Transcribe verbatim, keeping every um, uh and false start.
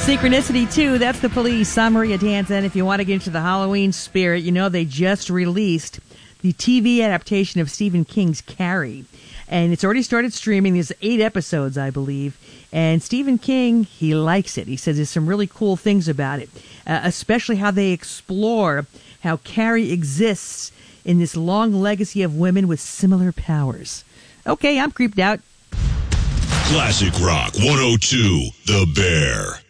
Synchronicity two, that's the Police. I'm Maria Danza. If you want to get into the Halloween spirit, you know they just released the T V adaptation of Stephen King's Carrie. And it's already started streaming. There's eight episodes, I believe. And Stephen King, he likes it. He says there's some really cool things about it, uh, especially how they explore how Carrie exists in this long legacy of women with similar powers. Okay, I'm creeped out. Classic Rock one oh two, The Bear.